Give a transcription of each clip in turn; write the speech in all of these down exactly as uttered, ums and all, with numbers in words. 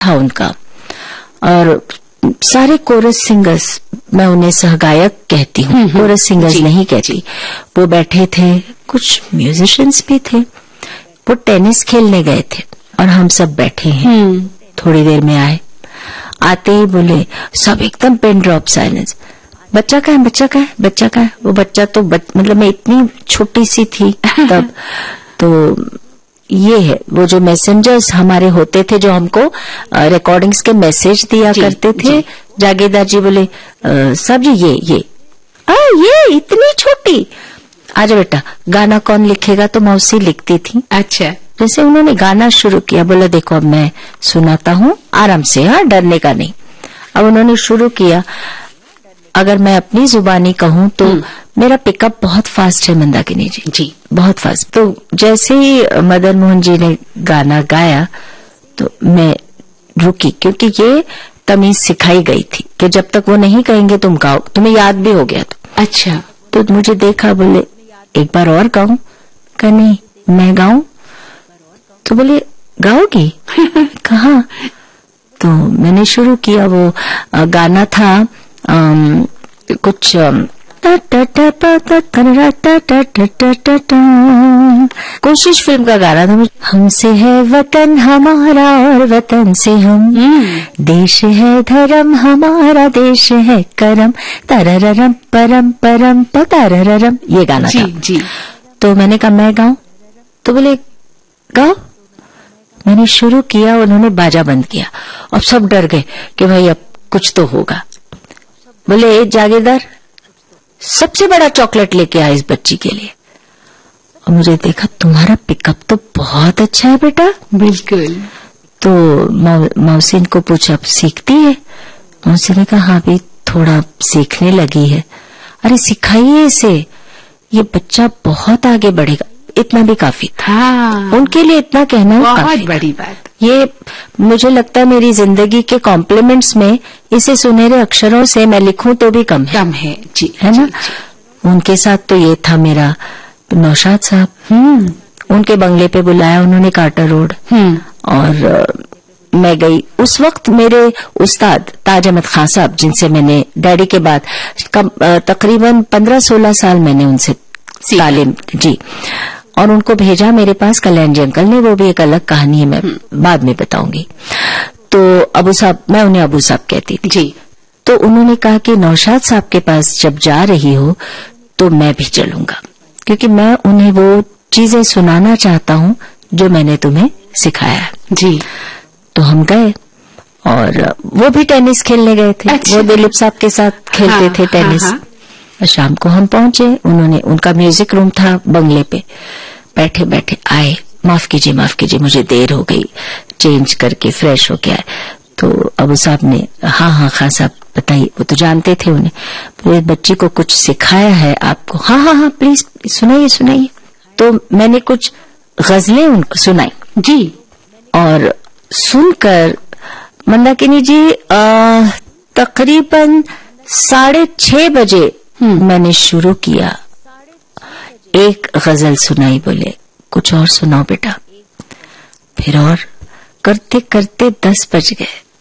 था उनका, और सारे कोरस सिंगर्स, मैं उन्हें सहगायक कहती हूँ, कोरस सिंगर्स नहीं कहती, वो बैठे थे, कुछ म्यूजिशियंस भी थे, वो टेनिस खेलने गए थे और हम सब बैठे हैं। थोड़ी देर में आए, आते ही बोले सब एकदम पेन ड्रॉप साइलेंस, बच्चा का है, बच्चा का है, बच्चा का है। वो बच्चा तो बच, मतलब मैं इतनी छोटी सी थी तब, तो ये है वो जो मैसेंजर्स हमारे होते थे जो हमको रिकॉर्डिंग्स के मैसेज दिया जी, करते थे। जी। जागीरदार जी बोले साहब जी ये ये आ, ये इतनी छोटी, आजा बेटा गाना कौन लिखेगा, तो मौसी लिखती थी। अच्छा। जैसे उन्होंने गाना शुरू किया, बोला देखो अब मैं सुनाता हूँ आराम से, हाँ डरने का नहीं। अब उन्होंने शुरू किया, अगर मैं अपनी जुबानी कहूँ तो मेरा पिकअप बहुत फास्ट है मंदाकिनी जी, जी बहुत फास्ट। तो जैसे ही मदन मोहन जी ने गाना गाया तो मैं रुकी, क्योंकि ये तमीज सिखाई गई थी कि जब तक वो नहीं कहेंगे तुम गाओ, तुम्हें याद भी हो गया। तो अच्छा। तो मुझे देखा, बोले एक बार और गाऊं, कहा नहीं मैं गाऊं, तो बोले गाओगी कहा, तो मैंने शुरू किया। वो गाना था आम, कुछ कोशिश फिल्म का गाना था। हमसे है वतन हमारा और वतन से हम, देश है धर्म हमारा देश है करम, तरररम परम परम पतररम, ये गाना जी, था जी। तो मैंने कहा मैं गाऊं, तो बोले गाओ। मैंने शुरू किया, उन्होंने बाजा बंद किया और सब डर गए कि भाई अब कुछ तो होगा। बोले जागीरदार सबसे बड़ा चॉकलेट लेके आए इस बच्ची के लिए। और मुझे देखा तुम्हारा पिकअप तो बहुत अच्छा है बेटा। बिल्कुल। तो मौसी को पूछा सीखती है? मौसी ने कहा हाँ भी थोड़ा सीखने लगी है। अरे सिखाइए इसे, ये बच्चा बहुत आगे बढ़ेगा। इतना भी काफी था। हाँ। उनके लिए इतना कहना बहुत बड़ी बात। ये मुझे लगता है मेरी जिंदगी के कॉम्प्लीमेंट्स में इसे सुनहरे अक्षरों से मैं लिखूं तो भी कम है, कम है जी, है ना। जी, जी। उनके साथ तो ये था मेरा। नौशाद साहब, हम्म उनके बंगले पे बुलाया उन्होंने, कार्टर रोड, हम्म और आ, मैं गई। उस वक्त मेरे उस्ताद ताज अहमद खान साहब, जिनसे मैंने डैडी के बाद तकरीबन पंद्रह सोलह साल मैंने उनसे तालीम जी, और उनको भेजा मेरे पास कल्याण जी अंकल ने। वो भी एक अलग कहानी है, मैं बाद में बताऊंगी। तो अबू साहब, मैं उन्हें अबू साहब कहती थी जी। तो उन्होंने कहा कि नौशाद साहब के पास जब जा रही हो तो मैं भी चलूंगा, क्योंकि मैं उन्हें वो चीजें सुनाना चाहता हूँ जो मैंने तुम्हें सिखाया है जी। तो हम गए, और वो भी टेनिस खेलने गए थे। अच्छा। वो दिलीप साहब के साथ खेलते हाँ, थे टेनिस। हाँ, हाँ। शाम को हम पहुंचे, उन्होंने, उनका म्यूजिक रूम था बंगले पे, बैठे बैठे आए, माफ कीजिए माफ कीजिए मुझे देर हो गई, चेंज करके फ्रेश हो गया। तो अबू साहब ने हाँ हाँ खान साहब बताइए, वो तो जानते थे उन्हें, तो बच्ची को कुछ सिखाया है आपको? हाँ हाँ हाँ प्लीज सुनाइए सुनाइए। तो मैंने कुछ गजलें उनको सुनाई जी, और सुनकर मंदाकिनी जी तकरीबन साढ़े छह बजे मैंने शुरू किया। एक गजल सुनाई, बोले कुछ और सुनाओ बेटा, फिर और करते करते दस बज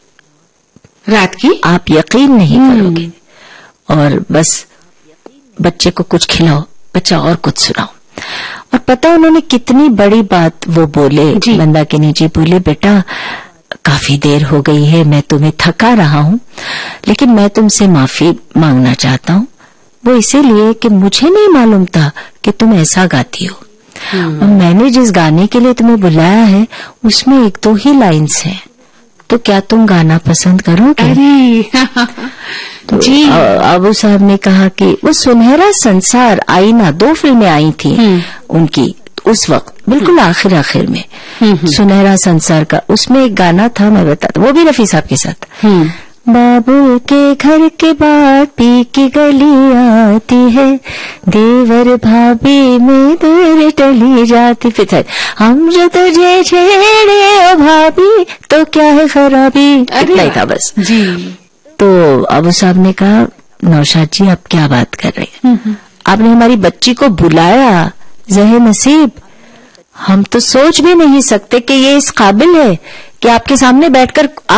गए रात की। आप यकीन नहीं करोगे। और बस बच्चे को कुछ खिलाओ, बच्चा और कुछ सुनाओ। और पता उन्होंने कितनी बड़ी बात वो बोले, मंदाकिनी जी बोले बेटा काफी देर हो गई है, मैं तुम्हें थका रहा हूँ, लेकिन मैं तुमसे माफी मांगना चाहता हूँ। वो इसीलिए कि मुझे नहीं मालूम था कि तुम ऐसा गाती हो, और मैंने जिस गाने के लिए तुम्हें बुलाया है उसमें एक दो ही लाइन्स हैं, तो क्या तुम गाना पसंद करोगे? अरे तो जी। अबू साहब ने कहा कि वो सुनहरा संसार, आईना, दो फिल्में आई थी उनकी उस वक्त, बिल्कुल आखिर आखिर में, सुनहरा संसार का, उसमें एक गाना था, मैं बताता, वो भी रफी साहब के साथ। बाबू के घर के बाद पी की गली आती है, देवर भाभी में दूर टली जाती, फिर हम जो तुझे छेड़े ओ भाभी तो क्या है खराबी, इतना ही था बस जी। तो अबू साहब ने कहा नौशाद जी आप क्या बात कर रहे हैं, आपने हमारी बच्ची को बुलाया, जहे नसीब, हम तो सोच भी नहीं सकते कि ये इस काबिल है कि आपके सामने बैठकर